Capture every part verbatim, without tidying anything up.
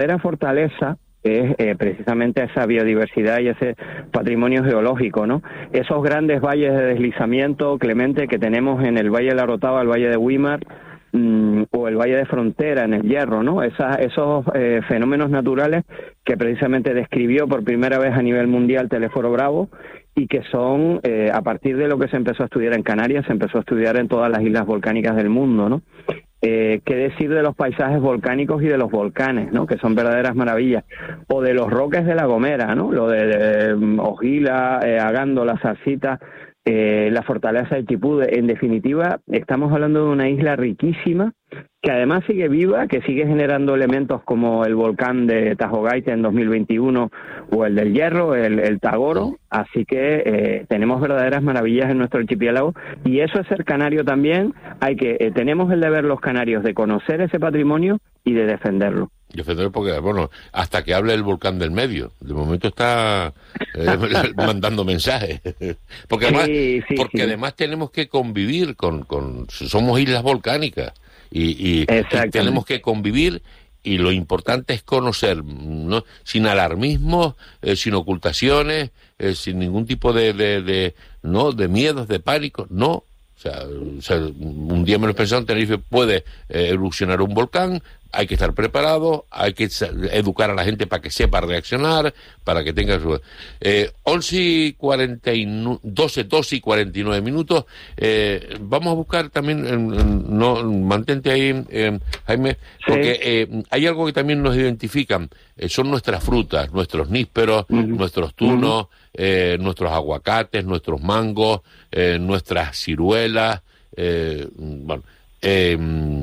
verdadera fortaleza es eh, precisamente esa biodiversidad y ese patrimonio geológico, ¿no? Esos grandes valles de deslizamiento, Clemente, que tenemos en el Valle de la Orotava, el Valle de Güímar, mmm, o el Valle de Frontera, en el Hierro, ¿no? Esa, esos eh, fenómenos naturales que precisamente describió por primera vez a nivel mundial Telesforo Bravo, y que son, eh, a partir de lo que se empezó a estudiar en Canarias, se empezó a estudiar en todas las islas volcánicas del mundo, ¿no? Eh, ¿Qué decir de los paisajes volcánicos y de los volcanes, ¿no? Que son verdaderas maravillas? O de los roques de La Gomera, ¿no? Lo de, de Ojila, eh, Agándola, Zarcita, eh, la fortaleza de Chipude. En definitiva, estamos hablando de una isla riquísima, que además sigue viva, que sigue generando elementos como el volcán de Tajogaite en dos mil veintiuno o el del Hierro, el, el Tagoro. Así que eh, tenemos verdaderas maravillas en nuestro archipiélago, y eso es ser canario también. Hay que eh, tenemos el deber los canarios de conocer ese patrimonio y de defenderlo. Defenderlo porque, bueno, hasta que hable el volcán del medio. De momento está eh, mandando mensajes. Porque además, sí, sí, porque sí. además tenemos que convivir con, con... Somos islas volcánicas. Y, y, y tenemos que convivir, y lo importante es conocer, ¿no? Sin alarmismo, eh, sin ocultaciones, eh, sin ningún tipo de, de, de no de miedos, de pánico, no. O sea, o sea, un día menos pensado en Tenerife puede eh, erupcionar un volcán. Hay que estar preparado, hay que educar a la gente para que sepa reaccionar, para que tenga su... Eh, once y cuarenta y nueve, doce, doce y cuarenta y nueve minutos. Eh, vamos a buscar también, eh, no mantente ahí, eh, Jaime, porque eh, hay algo que también nos identifican, eh, son nuestras frutas, nuestros nísperos, uh-huh. nuestros tunos, uh-huh. eh, nuestros aguacates, nuestros mangos, eh, nuestras ciruelas, eh, bueno... Eh,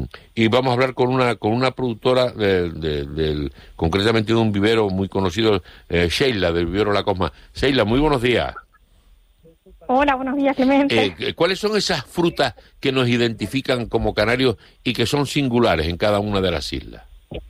y vamos a hablar con una con una productora de, de, del, concretamente de un vivero muy conocido, eh, Sheila, del vivero La Cosma. Sheila, muy buenos días. Hola, buenos días, Clemente. Eh, ¿Cuáles son esas frutas que nos identifican como canarios y que son singulares en cada una de las islas?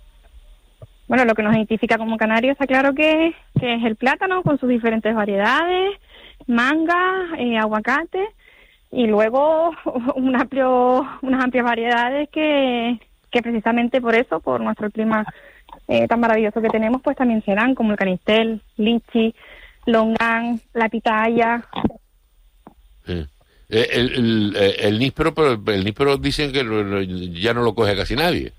Bueno, lo que nos identifica como canarios está claro que, que es el plátano con sus diferentes variedades, manga, eh, aguacate, y luego un amplio, unas amplias variedades que, que precisamente por eso, por nuestro clima eh, tan maravilloso que tenemos, pues también se dan, como el canistel, lichi, longán, la pitaya. Sí. El, el, el, el níspero, pero el níspero dicen que lo, ya no lo coge casi nadie.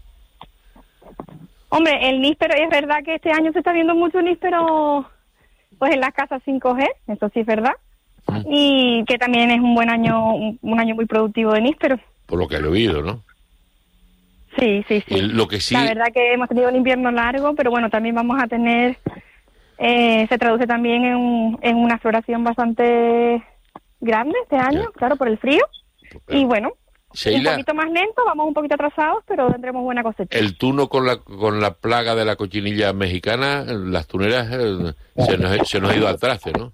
Hombre, el níspero, es verdad que este año se está viendo mucho níspero pues en las casas cinco G, eso sí es verdad. Y que también es un buen año, un, un año muy productivo de níspero. Por lo que he oído, ¿no? Sí, sí, sí. El, lo que sí... La verdad que hemos tenido un invierno largo, pero bueno, también vamos a tener, eh, se traduce también en, un, en una floración bastante grande este año, yeah. claro, por el frío. Pero, y bueno, Sheila, un poquito más lento, vamos un poquito atrasados, pero tendremos buena cosecha. El tuno con la con la plaga de la cochinilla mexicana, las tuneras eh, se, nos, se nos ha ido al traste, ¿no?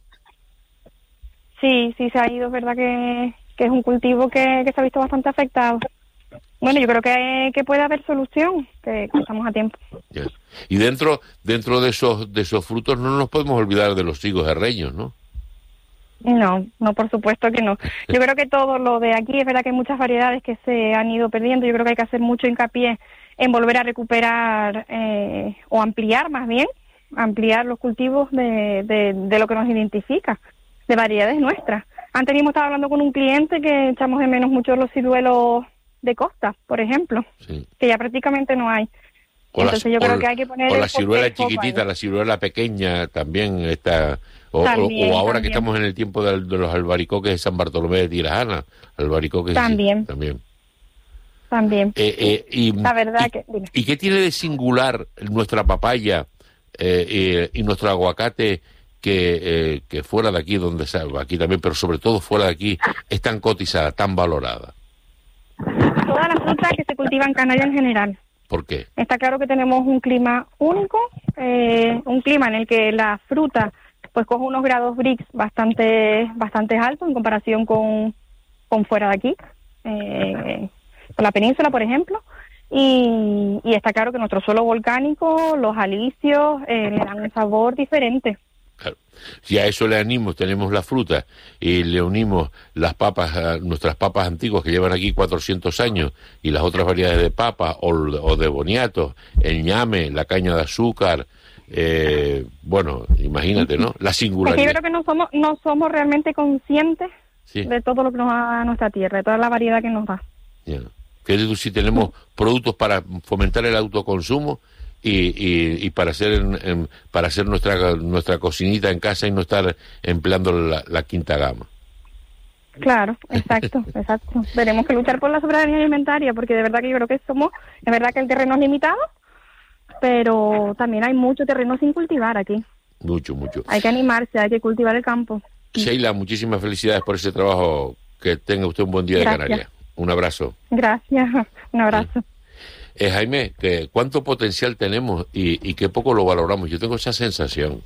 Sí, sí se ha ido, es verdad que, que es un cultivo que, que se ha visto bastante afectado. Bueno, yo creo que, que puede haber solución, que, que estamos a tiempo. Yes. Y dentro dentro de esos de esos frutos no nos podemos olvidar de los higos herreños, ¿no? No, no, por supuesto que no. Yo creo que todo lo de aquí, es verdad que hay muchas variedades que se han ido perdiendo. Yo creo que hay que hacer mucho hincapié en volver a recuperar eh, o ampliar más bien, ampliar los cultivos de, de, de lo que nos identifica, de variedades nuestras. Antes mismo estaba hablando con un cliente que echamos de menos mucho los ciruelos de costa, por ejemplo, sí. que ya prácticamente no hay. O Entonces la, yo creo o, que hay que poner... O la ciruela chiquitita, la ciruela pequeña también está... O, también, o, o ahora también. que estamos en el tiempo de, de los albaricoques de San Bartolomé de Tirajana, albaricoques... También. Sí, también. También. Eh, eh, y, la verdad y, que... Dime. ¿Y qué tiene de singular nuestra papaya eh, eh, y nuestro aguacate que, eh, que fuera de aquí, donde salga, aquí también, pero sobre todo fuera de aquí, es tan cotizada, tan valorada? Todas las frutas que se cultivan en Canarias en general. ¿Por qué? Está claro que tenemos un clima único, eh, un clima en el que la fruta pues coge unos grados Brix bastante bastante altos en comparación con, con fuera de aquí, eh, con la península, por ejemplo. Y, y está claro que nuestro suelo volcánico, los alisios, eh, le dan un sabor diferente. Claro. Si a eso le unimos, tenemos la fruta, y le unimos las papas, nuestras papas antiguas que llevan aquí cuatrocientos años, y las otras variedades de papa, o, o de boniatos, el ñame, la caña de azúcar, eh, bueno, imagínate, ¿no? La singularidad. Es que yo creo que no somos, no somos realmente conscientes sí. de todo lo que nos da nuestra tierra, de toda la variedad que nos da. Ya. Que si tenemos productos para fomentar el autoconsumo, Y, y, y para hacer en, en, para hacer nuestra nuestra cocinita en casa y no estar empleando la, la quinta gama. Claro, exacto, exacto. Tenemos que luchar por la soberanía alimentaria, porque de verdad que yo creo que somos, es verdad que el terreno es limitado, pero también hay mucho terreno sin cultivar aquí. Mucho, mucho. Hay que animarse, hay que cultivar el campo. Sheila, muchísimas felicidades por ese trabajo. Que tenga usted un buen día. Gracias. De Canarias. Un abrazo. Gracias, un abrazo. Sí. Eh, Jaime, que cuánto potencial tenemos y, y qué poco lo valoramos. Yo tengo esa sensación.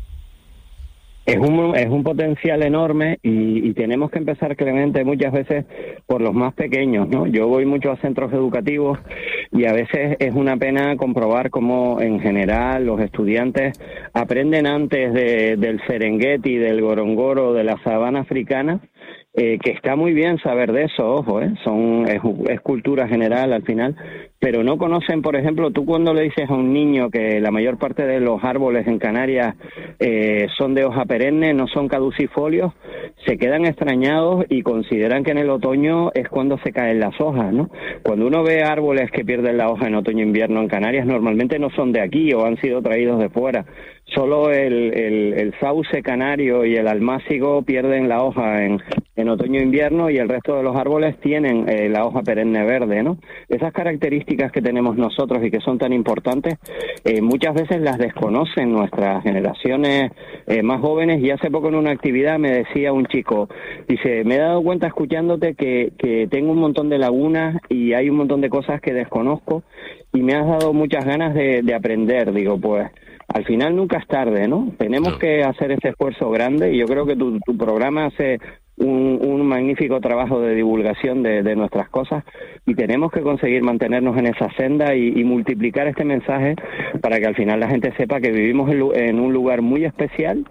Es un, es un potencial enorme y, y tenemos que empezar, Clemente, muchas veces por los más pequeños, ¿no? Yo voy mucho a centros educativos y a veces es una pena comprobar cómo en general los estudiantes aprenden antes de, del Serengeti, del Gorongoro, de la sabana africana. Eh, que está muy bien saber de eso, ojo, ¿eh? Son, es, es cultura general al final, pero no conocen, por ejemplo, tú cuando le dices a un niño que la mayor parte de los árboles en Canarias eh, son de hoja perenne, no son caducifolios, se quedan extrañados y consideran que en el otoño es cuando se caen las hojas, ¿no? Cuando uno ve árboles que pierden la hoja en otoño-invierno en Canarias, normalmente no son de aquí o han sido traídos de fuera. Solo el, el, el sauce canario y el almácigo pierden la hoja en, en otoño-invierno y el resto de los árboles tienen eh, la hoja perenne verde, ¿no? Esas características que tenemos nosotros y que son tan importantes, eh, muchas veces las desconocen nuestras generaciones eh, más jóvenes. Y hace poco en una actividad me decía un chico, dice, me he dado cuenta escuchándote que, que tengo un montón de lagunas y hay un montón de cosas que desconozco y me has dado muchas ganas de, de aprender. Digo, pues al final nunca es tarde, ¿no? Tenemos no. que hacer ese esfuerzo grande y yo creo que tu, tu programa hace un, un magnífico trabajo de divulgación de, de nuestras cosas y tenemos que conseguir mantenernos en esa senda y, y multiplicar este mensaje para que al final la gente sepa que vivimos en, en un lugar muy especial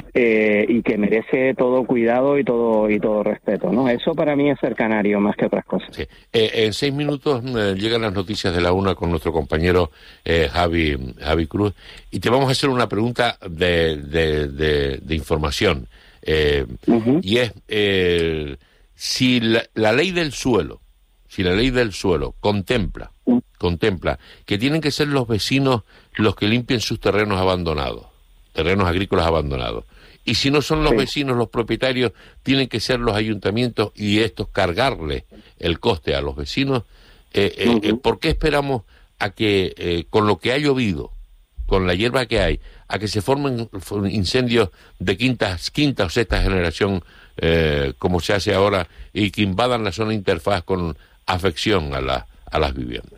eh, y que merece todo cuidado y todo y todo respeto, ¿no? Eso para mí es ser canario más que otras cosas. Sí. Eh, en seis minutos eh, llegan las noticias de la una con nuestro compañero eh, Javi Javi Cruz y te vamos a hacer una pregunta de, de, de, de información. Eh, uh-huh. Y es eh, si la, la ley del suelo, si la ley del suelo contempla, uh-huh. contempla que tienen que ser los vecinos los que limpien sus terrenos abandonados, terrenos agrícolas abandonados, y si no son los sí. vecinos, los propietarios, tienen que ser los ayuntamientos y estos cargarle el coste a los vecinos, eh, eh, uh-huh. eh, ¿por qué esperamos a que eh, con lo que ha llovido, con la hierba que hay, a que se formen incendios de quinta, quinta o sexta generación, eh, como se hace ahora, y que invadan la zona interfaz con afección a, la, a las viviendas?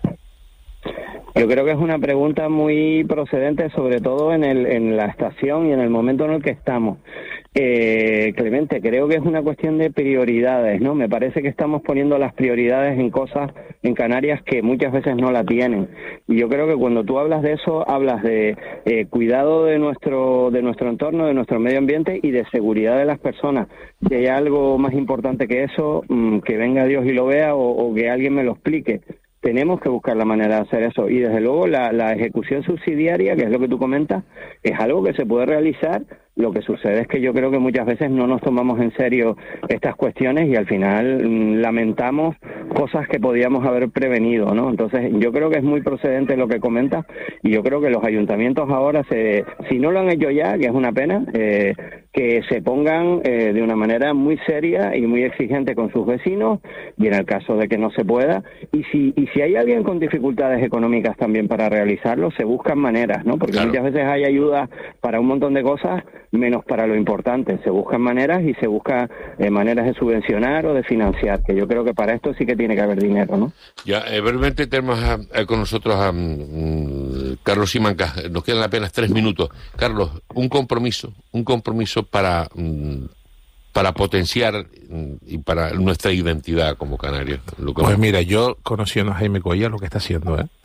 Yo creo que es una pregunta muy procedente, sobre todo en, el, en la estación y en el momento en el que estamos. Eh, Clemente, creo que es una cuestión de prioridades, ¿no? Me parece que estamos poniendo las prioridades en cosas en Canarias que muchas veces no la tienen. Y yo creo que cuando tú hablas de eso, hablas de eh, cuidado de nuestro de nuestro entorno, de nuestro medio ambiente y de seguridad de las personas. Si hay algo más importante que eso, mmm, que venga Dios y lo vea o, o que alguien me lo explique. Tenemos que buscar la manera de hacer eso. Y desde luego la, la ejecución subsidiaria, que es lo que tú comentas, es algo que se puede realizar. Lo que sucede es que yo creo que muchas veces no nos tomamos en serio estas cuestiones y al final mmm, lamentamos cosas que podíamos haber prevenido, ¿no? Entonces yo creo que es muy procedente lo que comentas y yo creo que los ayuntamientos ahora, se, si no lo han hecho ya, que es una pena, eh, que se pongan eh, de una manera muy seria y muy exigente con sus vecinos y en el caso de que no se pueda. Y si, y si hay alguien con dificultades económicas también para realizarlo, se buscan maneras, ¿no? Porque claro. muchas veces hay ayuda para un montón de cosas, menos para lo importante. Se buscan maneras y se busca eh, maneras de subvencionar o de financiar, que yo creo que para esto sí que tiene que haber dinero, ¿no? Ya, eh, brevemente tenemos a, a, con nosotros a um, Carlos Simancas. Nos quedan apenas tres minutos. Carlos, un compromiso, un compromiso para um, para potenciar um, y para nuestra identidad como canarios. Pues mira, yo conociendo a Jaime Cuellar lo que está haciendo, ¿eh?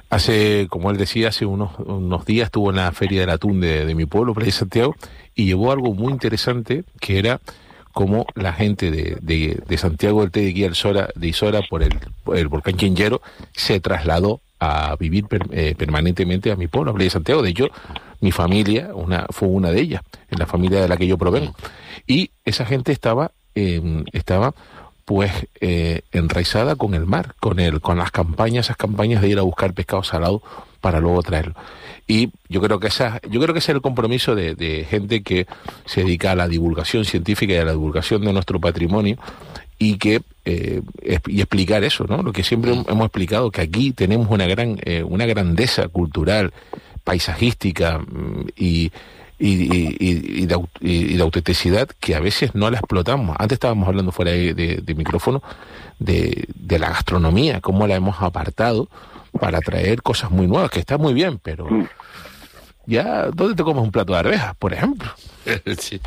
hace, como él decía, hace unos, unos días estuvo en la Feria del Atún de, de mi pueblo, Playa Santiago, y llevó algo muy interesante, que era cómo la gente de, de, de Santiago del Teide de Isora, de Isora por el, por el volcán Quinchero se trasladó a vivir per, eh, permanentemente a mi pueblo, a Playa Santiago. De hecho, mi familia una, fue una de ellas, en la familia de la que yo provengo. Y esa gente estaba, eh, estaba pues eh, enraizada con el mar, con el, con las campañas, esas campañas de ir a buscar pescado salado para luego traerlo. Y yo creo que esa, yo creo que ese es el compromiso de, de gente que se dedica a la divulgación científica y a la divulgación de nuestro patrimonio, y que eh, y explicar eso, ¿no? Lo que siempre hemos explicado, que aquí tenemos una gran eh, una grandeza cultural, paisajística y y, y, y, de, y de autenticidad que a veces no la explotamos. Antes estábamos hablando fuera de, de, de micrófono de, de la gastronomía, cómo la hemos apartado para traer cosas muy nuevas, que está muy bien, pero ya, ¿dónde te comes un plato de arvejas, por ejemplo? Sí.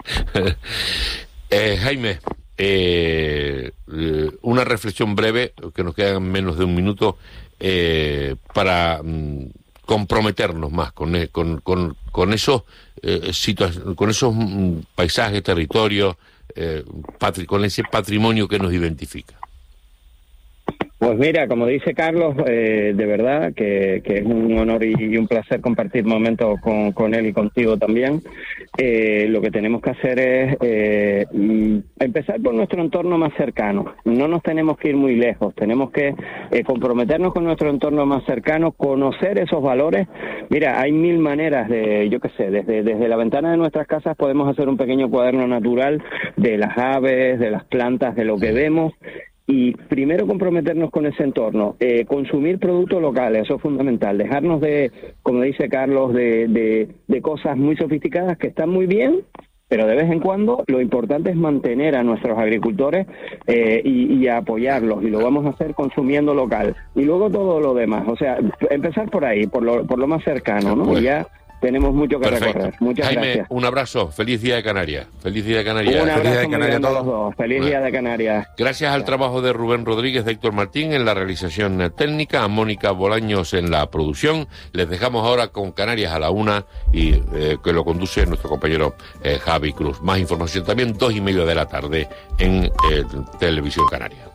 eh, Jaime, eh, una reflexión breve, que nos quedan menos de un minuto, eh, para mm, comprometernos más con, con, con, con esos eh, situa- con esos mm, paisajes, territorios, eh, patri- con ese patrimonio que nos identifica. Pues mira, como dice Carlos, eh, de verdad que, que es un honor y, y un placer compartir momentos con, con él y contigo también. Eh, lo que tenemos que hacer es eh, empezar por nuestro entorno más cercano. No nos tenemos que ir muy lejos, tenemos que eh, comprometernos con nuestro entorno más cercano, conocer esos valores. Mira, hay mil maneras de, yo qué sé, desde, desde la ventana de nuestras casas podemos hacer un pequeño cuaderno natural de las aves, de las plantas, de lo que vemos. Y primero comprometernos con ese entorno, eh, consumir productos locales, eso es fundamental, dejarnos de, como dice Carlos, de, de, de cosas muy sofisticadas que están muy bien, pero de vez en cuando lo importante es mantener a nuestros agricultores eh, y, y apoyarlos, y lo vamos a hacer consumiendo local. Y luego todo lo demás, o sea, empezar por ahí, por lo, por lo más cercano, ¿no? Pues, y ya tenemos mucho que perfecto. recorrer. Muchas Jaime, gracias. Un abrazo. Feliz Día de Canarias. Feliz Día de Canarias. Un abrazo Feliz Día de Canarias a todos. todos. Feliz Día de Canarias. Gracias al trabajo de Rubén Rodríguez, de Héctor Martín en la realización técnica, a Mónica Bolaños en la producción. Les dejamos ahora con Canarias a la una, y eh, que lo conduce nuestro compañero eh, Javi Cruz. Más información también, dos y media de la tarde en eh, Televisión Canaria.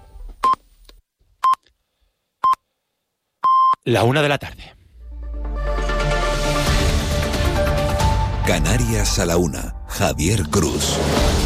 La una de la tarde. Canarias a la una. Javier Cruz.